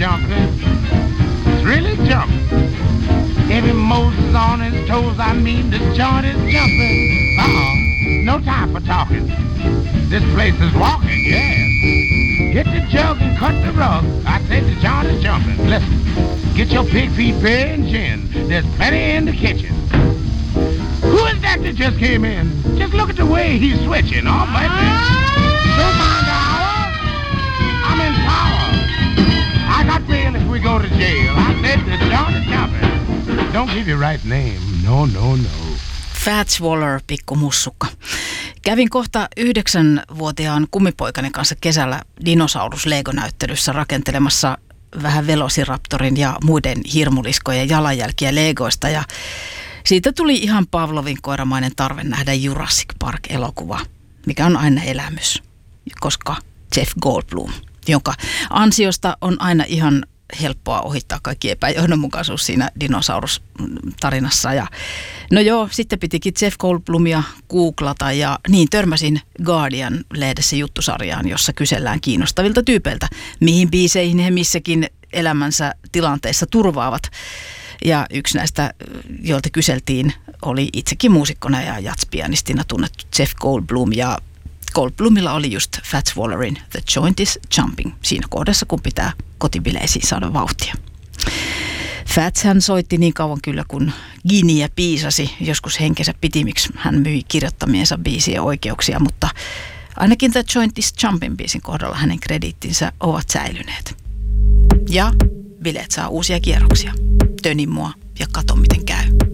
jumping. It's really jumping. Every Moses on his toes, I mean this joint is jumping. No time for talking. This place is walking, yes. Hit the jug and cut the rug. I said the joint is jumping. Listen, get your pig feet beer and gin. There's plenty in the kitchen. Who is that just came in? Just look at the way he's switching. Oh, baby. Don't mind the hour. I'm in power. I got bail if we go to jail. I said the joint is jumping. Don't give your right name. No, no, no. Fats Waller, pikku mussukka. Kävin kohta 9-vuotiaan kummipoikani kanssa kesällä dinosaurus-legonäyttelyssä rakentelemassa vähän Velociraptorin ja muiden hirmuliskojen jalanjälkiä legoista ja siitä tuli ihan Pavlovin koiramainen tarve nähdä Jurassic Park-elokuva, mikä on aina elämys, koska Jeff Goldblum, jonka ansiosta on aina ihan helppoa ohittaa kaikki epäjohdonmukaisuus siinä dinosaurus-tarinassa. Ja, no joo, sitten pitikin Jeff Goldblumia googlata ja niin törmäsin Guardian-lehdessä juttusarjaan, jossa kysellään kiinnostavilta tyypeiltä, mihin biiseihin he missäkin elämänsä tilanteessa turvaavat. Ja yksi näistä, joilta kyseltiin, oli itsekin muusikkona ja jatspianistina tunnettu Jeff Goldblum. Ja Goldblumilla oli just Fats Wallerin The Joint is Jumping siinä kohdassa, kun pitää kotibileisiin saada vauhtia. Fats hän soitti niin kauan kyllä, kun Guinea piisasi. Joskus henkensä pitimiksi hän myi kirjoittamiensa biisien oikeuksia, mutta ainakin The Joint is Jumping biisin kohdalla hänen krediittinsä ovat säilyneet. Ja bileet saa uusia kierroksia. Töni mua ja kato miten käy.